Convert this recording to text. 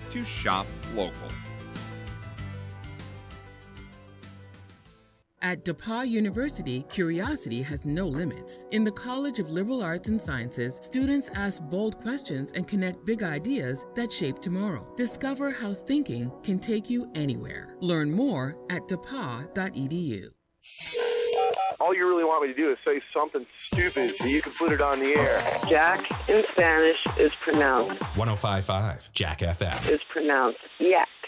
to shop local. At DePauw University, curiosity has no limits. In the College of Liberal Arts and Sciences, students ask bold questions and connect big ideas that shape tomorrow. Discover how thinking can take you anywhere. Learn more at depaw.edu. All you really want me to do is say something stupid so you can put it on the air. Jack in Spanish is pronounced. 105.5 Jack FM. Is pronounced, yeah.